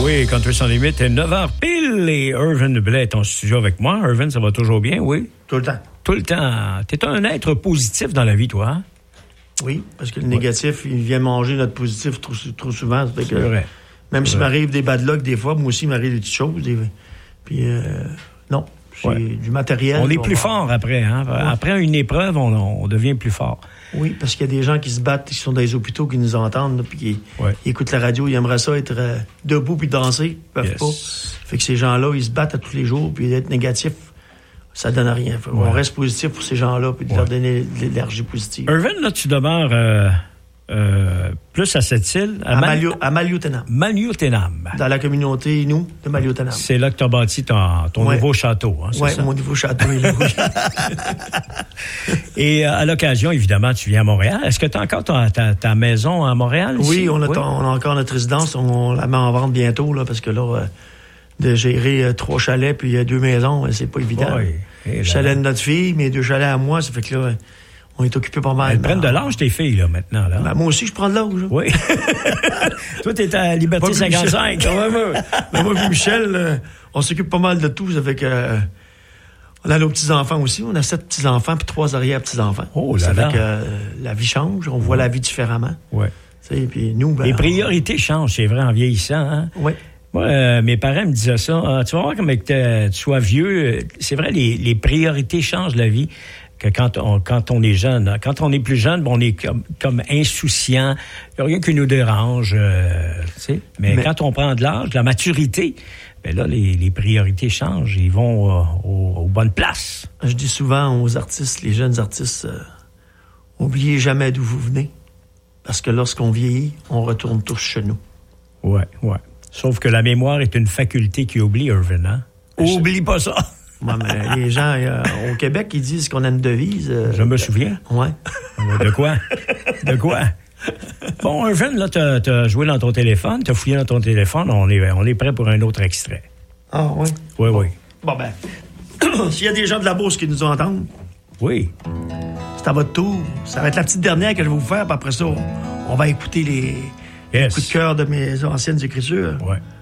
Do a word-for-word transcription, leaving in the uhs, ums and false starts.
Oui, Country sans limite, neuf heures pile et Irvin Blais est en studio avec moi. Irvin, ça va toujours bien, oui? Tout le temps. Tout le temps. T'es un être positif dans la vie, toi, hein? Oui, parce que le négatif, ouais. il vient manger notre positif trop, trop souvent. Ça fait que, c'est vrai. Même s'il vrai. m'arrive des bad luck des fois, moi aussi, il m'arrive des petites choses. Des, puis, euh, non, c'est ouais. du matériel. On est plus fort après, hein? Ouais. Après une épreuve, on, on devient plus fort. Oui, parce qu'il y a des gens qui se battent, qui sont dans les hôpitaux, qui nous entendent, puis qui ouais. écoutent la radio, ils aimeraient ça être euh, debout puis danser, ils peuvent yes. pas. Fait que ces gens-là, ils se battent à tous les jours, puis être négatif, ça donne rien. Fait, ouais. On reste positif pour ces gens-là, puis de ouais. leur donner de l'énergie positive. Irvin, là, tu demeures euh, euh, plus à cette île. À, à, Man- Malio- à Maliotenam. Maliotenam. Dans la communauté, nous, de Maliotenam. C'est là que tu as bâti ton, ton ouais. nouveau château. Hein, oui, mon nouveau château est là, oui. Et euh, à l'occasion, évidemment, tu viens à Montréal. Est-ce que tu as encore ta, ta, ta maison à Montréal? Oui, ici? On, a oui? Ton, on a encore notre résidence. On la met en vente bientôt, là, parce que là, euh, de gérer euh, trois chalets puis euh, deux maisons, c'est pas évident. Oui. Le chalet de notre fille, mes deux chalets à moi, ça fait que là, on est occupé pas mal. Elles prennent de l'âge, tes filles, là, maintenant. Là. Ben, moi aussi, je prends de l'âge. Oui. Toi, t'es à Liberté cinquante-cinq. Ouais, moi, ben, moi et Michel, euh, on s'occupe pas mal de tout. Ça fait que... Euh, on a nos petits-enfants aussi. On a sept petits-enfants puis trois arrière-petits-enfants. Oh là là. Ça fait que euh, la vie change. On voit la vie différemment. Oui. Puis nous, ben, les priorités on... changent, c'est vrai, en vieillissant. Hein? Oui. Moi, euh, mes parents me disaient ça. Ah, tu vas voir comme que tu sois vieux. C'est vrai, les, les priorités changent la vie. Que quand on, quand on est jeune. Quand on est plus jeune, bon, on est comme, comme insouciant. Il n'y a rien qui nous dérange. Euh, tu sais. Mais, Mais quand on prend de l'âge, de la maturité, ben là, les, les priorités changent. Ils vont euh, aux, aux bonnes places. Je dis souvent aux artistes, les jeunes artistes, euh, oubliez jamais d'où vous venez. Parce que lorsqu'on vieillit, on retourne tous chez nous. Oui, oui. Sauf que la mémoire est une faculté qui oublie, Irvin, hein? Oublie pas ça! Ouais, mais les gens euh, au Québec, ils disent qu'on a une devise. Euh, Je me souviens. Ouais. De quoi? De quoi? Bon, Irvin, là, t'as, t'as joué dans ton téléphone, t'as fouillé dans ton téléphone, on est, on est prêt pour un autre extrait. Ah, oui? Oui, oui. Bon, ben, s'il y a des gens de la Beauce qui nous entendent, oui. C'est à votre tour. Ça va être la petite dernière que je vais vous faire, puis après ça, on, on va écouter les, yes. les coups de cœur de mes anciennes écritures. Ouais.